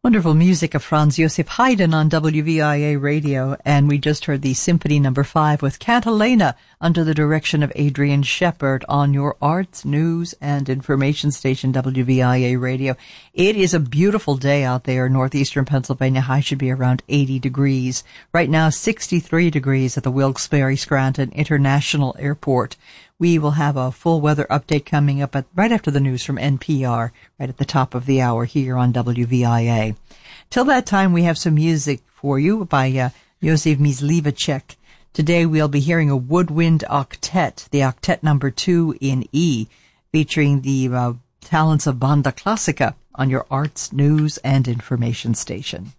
Wonderful music of Franz Josef Haydn on WVIA Radio, and we just heard the Symphony No. 5 with Cantilena under the direction of Adrian Shepard on your arts, news, and information station WVIA Radio. It is a beautiful day out there in northeastern Pennsylvania. High should be around 80 degrees. Right now, 63 degrees at the Wilkes-Barre Scranton International Airport. We will have a full weather update coming up right after the news from NPR, right at the top of the hour here on WVIA. Till that time, we have some music for you by Josef Myslivacek. Today, we'll be hearing a woodwind octet, the octet number 2 in E, featuring the talents of Banda Classica on your arts, news, and information station.